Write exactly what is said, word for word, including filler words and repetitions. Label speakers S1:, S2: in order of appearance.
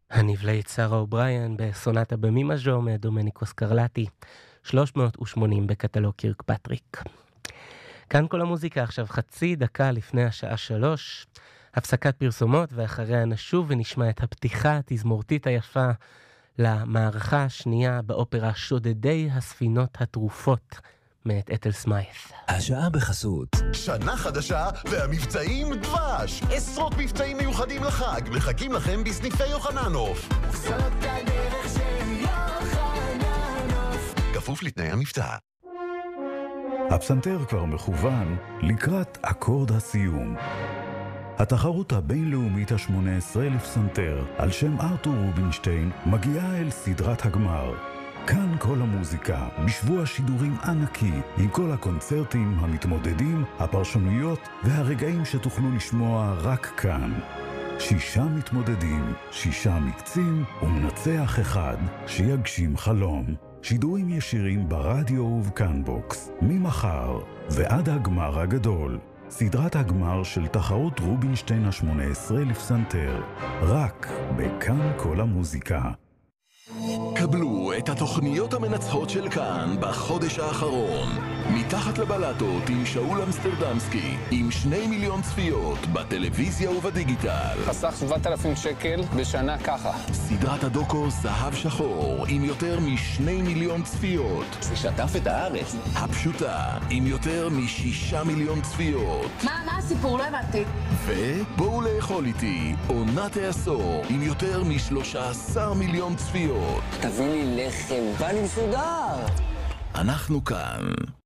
S1: הנבלעית שרה אובריין בסונטה במי מז'ור מדומניקו סקרלטי, שלוש מאות ושמונים בקטלוג קירקפטריק. כאן כל המוזיקה עכשיו חצי דקה לפני השעה שלוש, הפסקת פרסומות ואחריה נשוב ונשמע את הפתיחה התזמורתית היפה למערכה השנייה באופרה שודדי הספינות הטרופות מאת אתל סמיית'.
S2: השעה בחסות
S3: שנה חדשה והמבצעים דבש, עשרות מבצעים מיוחדים לחג מחכים לכם בסניפי יוחננוף.
S4: זאת הדרך של יוחננוף,
S3: כפוף לתנאי המבצע.
S5: הפסנתר כבר מכוון לקראת אקורד הסיום. התחרות הבינלאומית ה-שמונה עשרה לפסנתר על שם ארתור רובינשטיין מגיעה אל סדרת הגמר. כאן כל המוזיקה, בשבוע שידורים ענקי, עם כל הקונצרטים, המתמודדים, הפרשנויות והרגעים שתוכלו לשמוע רק כאן. שישה מתמודדים, שישה מקצים ומנצח אחד שיגשים חלום. שידורים ישירים ברדיו ובקאנבוקס, ממחר ועד הגמר הגדול. סדרת הגמר של תחרות רובינשטיין ה-שמונה עשרה לפסנתר, רק בכאן כל המוזיקה.
S6: קבלו את התוכניות המנצחות של כאן בחודש האחרון. מתחת לבלטות עם שאול אמסטרדמסקי, עם שני מיליון צפיות בטלוויזיה ובדיגיטל.
S7: חסך שבעת אלפים שקל בשנה ככה.
S6: סדרת הדוקו זהב שחור עם יותר משני מיליון צפיות.
S2: זה שטף את הארץ.
S6: הפשוטה עם יותר משישה מיליון צפיות.
S8: מה, מה הסיפור? לא הבנתי.
S6: ובואו לאכול איתי עונת העשור עם יותר משלושה עשר מיליון צפיות.
S2: תביא לי לחם, בא לי מסודר.
S6: אנחנו כאן.